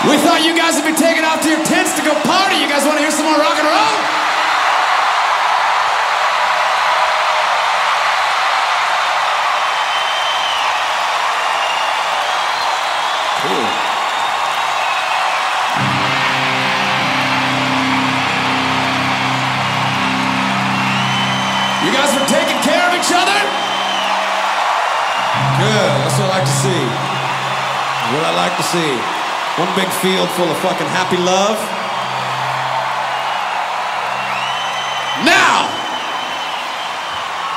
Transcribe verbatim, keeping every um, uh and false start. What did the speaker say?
We thought you guys would be taking off to your tents to go party. You guys want to hear some more rock and roll? Cool. You guys are taking care of each other? Good, that's what I like to see. What I like to see. One big field full of fucking happy love.